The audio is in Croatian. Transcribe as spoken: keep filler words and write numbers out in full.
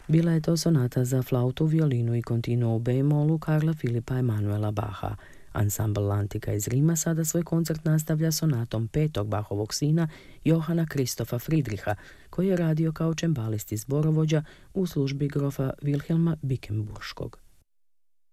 Bila je to sonata za flautu, violinu i kontinuo u bemolu Karla Filipa Emanuela Bacha. Ansambl Lantika iz Rima sada svoj koncert nastavlja sonatom petog Bachovog sina Johana Kristofa Friedricha, koji je radio kao čembalist i zborovođa u službi grofa Wilhelma Bickenburškog.